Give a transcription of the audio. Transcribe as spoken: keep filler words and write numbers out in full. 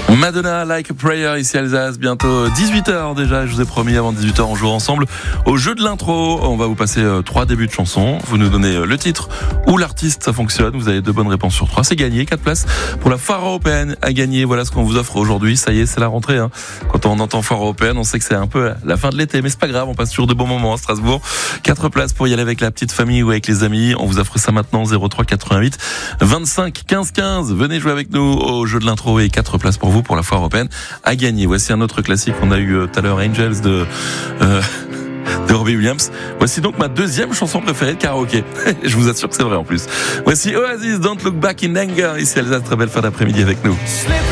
Madonna, Like a Prayer, ici Alsace, bientôt dix-huit heures déjà, je vous ai promis avant dix-huit heures on joue ensemble au jeu de l'intro. On va vous passer euh, trois débuts de chansons, vous nous donnez euh, le titre ou l'artiste, ça fonctionne, vous avez deux bonnes réponses sur trois, c'est gagné, quatre places pour la foire européenne à gagner, voilà ce qu'on vous offre aujourd'hui, ça y est c'est la rentrée, hein. Quand on entend foire européenne, on sait que c'est un peu la fin de l'été, mais c'est pas grave, on passe toujours de bons moments à Strasbourg, quatre places pour y aller avec la petite famille ou avec les amis, on vous offre ça maintenant, zéro trois quatre-vingt-huit vingt-cinq quinze quinze, venez jouer avec nous au jeu de l'intro et quatre places pour vous pour la foire européenne à gagner. Voici un autre classique qu'on a eu euh, tout à l'heure, Angels de euh, de Robbie Williams. Voici donc ma deuxième chanson préférée de karaoké. Je vous assure que c'est vrai en plus. Voici Oasis, Don't Look Back in Anger. Ici Elsa, très belle fin d'après-midi avec nous.